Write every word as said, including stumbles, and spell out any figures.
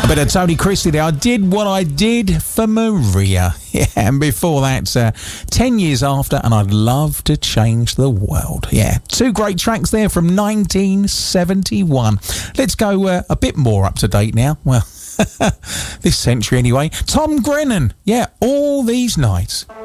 Bit of Tony Christie there. I did what I did for Maria. Yeah, and before that, uh, ten years after, and I'd love to change the world. Yeah, two great tracks there from nineteen seventy-one. Let's go uh, a bit more up to date now. Well, this century anyway. Tom Grennan. Yeah, All These Nights.